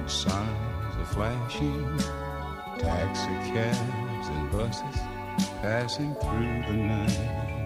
signs are flashing, taxi cabs and buses passing through the night.